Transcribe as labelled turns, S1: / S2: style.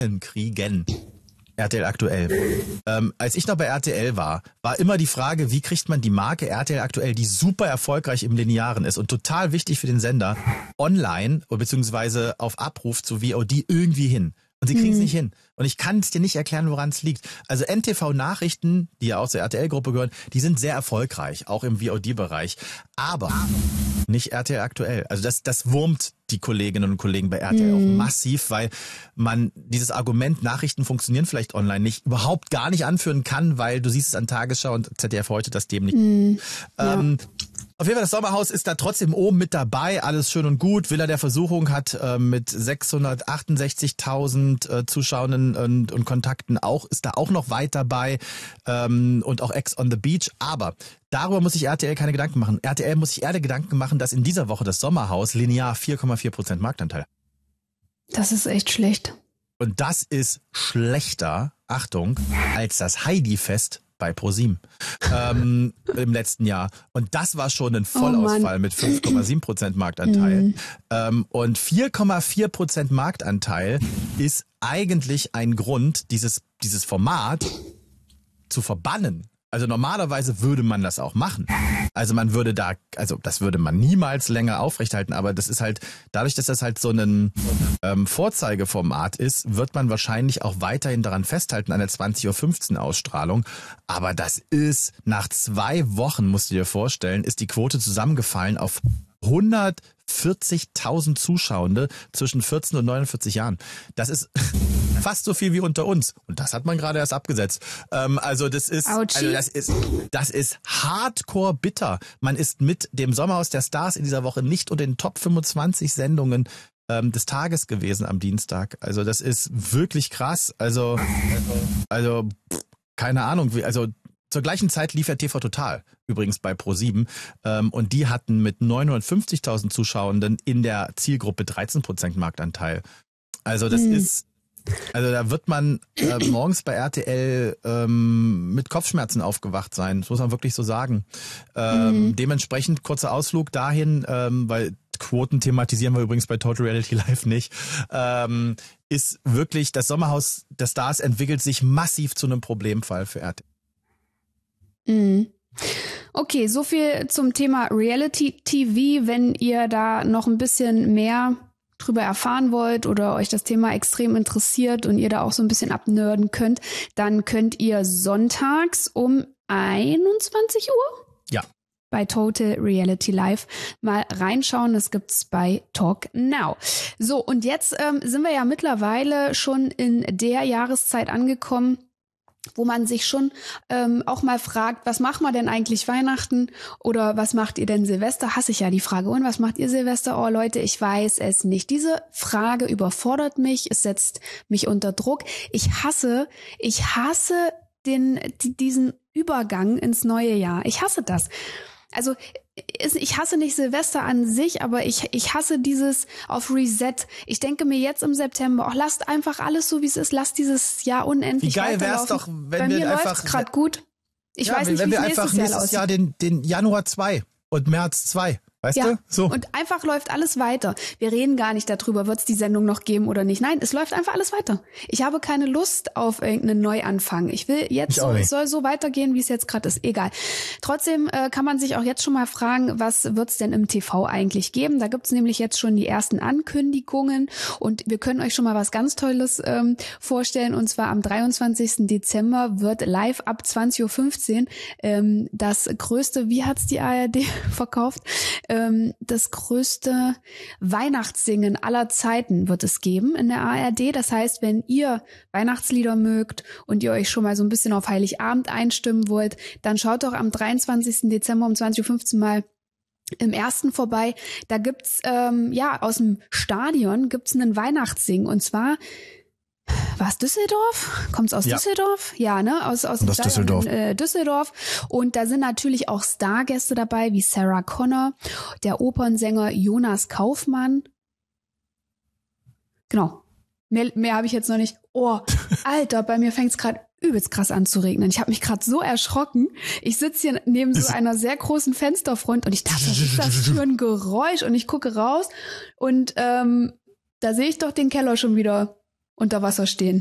S1: kriegen. RTL aktuell. Als ich noch bei RTL war immer die Frage, wie kriegt man die Marke RTL aktuell, die super erfolgreich im Linearen ist und total wichtig für den Sender, online beziehungsweise auf Abruf zu VOD irgendwie hin. Und sie kriegen es nicht hin. Und ich kann es dir nicht erklären, woran es liegt. Also NTV-Nachrichten, die ja auch zur RTL-Gruppe gehören, die sind sehr erfolgreich, auch im VOD-Bereich. Aber nicht RTL aktuell. Also das wurmt die Kolleginnen und Kollegen bei RTL auch massiv, weil man dieses Argument, Nachrichten funktionieren vielleicht online nicht, überhaupt gar nicht anführen kann, weil du siehst es an Tagesschau und ZDF heute, dass dem nicht. Auf jeden Fall, das Sommerhaus ist da trotzdem oben mit dabei, alles schön und gut. Villa der Versuchung hat mit 668.000 Zuschauern und Kontakten ist da auch noch weit dabei und auch Ex on the Beach. Aber darüber muss sich RTL keine Gedanken machen. RTL muss sich eher Gedanken machen, dass in dieser Woche das Sommerhaus linear 4,4% Marktanteil.
S2: Das ist echt schlecht.
S1: Und das ist schlechter, Achtung, als das Heidi-Fest bei ProSieben im letzten Jahr. Und das war schon ein Vollausfall mit 5,7% Marktanteil. Und 4,4% Marktanteil ist eigentlich ein Grund, dieses Format zu verbannen. Also normalerweise würde man das auch machen. Also das würde man niemals länger aufrechterhalten, aber das ist halt, dadurch, dass das halt so ein Vorzeigeformat ist, wird man wahrscheinlich auch weiterhin daran festhalten an der 20:15 Uhr Ausstrahlung. Aber das ist, nach 2 Wochen, musst du dir vorstellen, ist die Quote zusammengefallen auf 140.000 Zuschauende zwischen 14 und 49 Jahren. Das ist fast so viel wie unter uns. Und das hat man gerade erst abgesetzt. Das ist hardcore bitter. Man ist mit dem Sommerhaus der Stars in dieser Woche nicht unter den Top 25 Sendungen des Tages gewesen am Dienstag. Also das ist wirklich krass. Also keine Ahnung, zur gleichen Zeit lief ja TV Total, übrigens bei ProSieben, und die hatten mit 950.000 Zuschauenden in der Zielgruppe 13% Marktanteil. Also das ist, da wird man morgens bei RTL mit Kopfschmerzen aufgewacht sein, das muss man wirklich so sagen. Dementsprechend kurzer Ausflug dahin, weil Quoten thematisieren wir übrigens bei Total Reality Live nicht, ist wirklich, das Sommerhaus der Stars entwickelt sich massiv zu einem Problemfall für RTL.
S2: Okay, so viel zum Thema Reality TV. Wenn ihr da noch ein bisschen mehr drüber erfahren wollt oder euch das Thema extrem interessiert und ihr da auch so ein bisschen abnörden könnt, dann könnt ihr sonntags um 21 Uhr bei Total Reality Live mal reinschauen. Das gibt's bei Talk Now. So, und jetzt sind wir ja mittlerweile schon in der Jahreszeit angekommen, wo man sich schon auch mal fragt, was machen wir denn eigentlich Weihnachten oder was macht ihr denn Silvester? Hasse ich ja die Frage. Und was macht ihr Silvester? Oh Leute, ich weiß es nicht. Diese Frage überfordert mich, es setzt mich unter Druck. Ich hasse diesen Übergang ins neue Jahr. Ich hasse das. Also ich hasse nicht Silvester an sich, aber ich hasse dieses auf Reset. Ich denke mir jetzt im September, lasst einfach alles so, wie es ist. Lasst dieses Jahr unendlich weiterlaufen. Wie geil wär's doch, wenn wir einfach... Bei mir läuft's gerade gut. Ich weiß nicht, wie es nächstes Jahr aussieht. Den Januar 2 und März 2. Weißt du? So. Und einfach läuft alles weiter. Wir reden gar nicht darüber, wird es die Sendung noch geben oder nicht. Nein, es läuft einfach alles weiter. Ich habe keine Lust auf irgendeinen Neuanfang. Ich will jetzt es soll so weitergehen, wie es jetzt gerade ist. Egal. Trotzdem kann man sich auch jetzt schon mal fragen, was wird es denn im TV eigentlich geben? Da gibt es nämlich jetzt schon die ersten Ankündigungen und wir können euch schon mal was ganz Tolles vorstellen. Und zwar am 23. Dezember wird live ab 20:15 Uhr das größte, wie hat's die ARD verkauft? Das größte Weihnachtssingen aller Zeiten wird es geben in der ARD. Das heißt, wenn ihr Weihnachtslieder mögt und ihr euch schon mal so ein bisschen auf Heiligabend einstimmen wollt, dann schaut doch am 23. Dezember um 20:15 Uhr mal im ersten vorbei. Da gibt's aus dem Stadion gibt's einen Weihnachtssingen und zwar war es Düsseldorf? Kommt's aus Düsseldorf? Ja, ne? Aus dem Stadion in Düsseldorf. Und da sind natürlich auch Stargäste dabei, wie Sarah Connor, der Opernsänger Jonas Kaufmann. Genau. Mehr habe ich jetzt noch nicht. Oh, Alter, bei mir fängt's gerade übelst krass an zu regnen. Ich habe mich gerade so erschrocken. Ich sitze hier neben so einer sehr großen Fensterfront und ich dachte, was ist das für ein Geräusch? Und ich gucke raus und da sehe ich doch den Keller schon wieder unter Wasser stehen.